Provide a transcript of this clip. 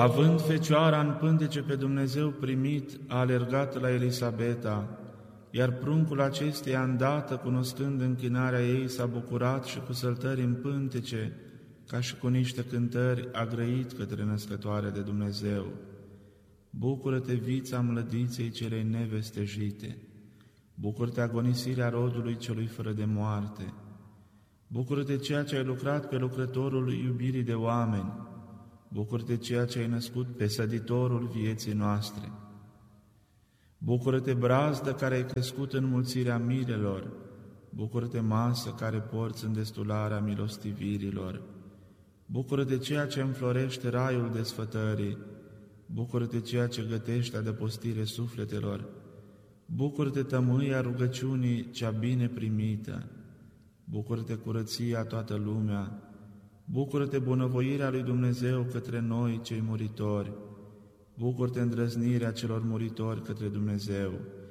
Având Fecioara în pântece pe Dumnezeu primit, a alergat la Elisabeta, iar pruncul acesteia îndată, cunoscând închinarea ei, s-a bucurat și cu săltări în pântece, ca și cu niște cântări, a grăit către născătoarea de Dumnezeu. Bucură-te, vița mlădiței celei nevestejite! Bucură-te, agonisirea rodului celui fără de moarte! Bucură-te, ceea ce ai lucrat pe lucrătorul iubirii de oameni! Bucură-te, ceea ce ai născut pe săditorul vieții noastre! Bucură-te, brazdă care ai crescut în mulțirea mirelor! Bucură-te, masă care porți în destularea milostivirilor! Bucură-te, ceea ce înflorește raiul desfătării! Bucură-te, ceea ce gătește adăpostire sufletelor! Bucură-te, tămâia rugăciunii cea bine primită! Bucură-te, curăția toată lumea! Bucură-te, bunăvoirea lui Dumnezeu către noi, cei muritori! Bucură-te, îndrăznirea celor muritori către Dumnezeu!